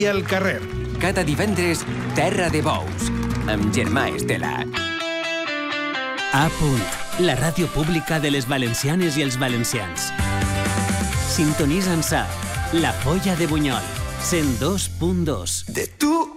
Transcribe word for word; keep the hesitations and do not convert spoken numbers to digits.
I al carrer. Cada divendres, Terra de Bous, amb Germà Estela. A punt, la ràdio pública de les valencianes i els valencians. Sintonitza'ns a La Folla de Bunyol, cent dos punt dos. De tu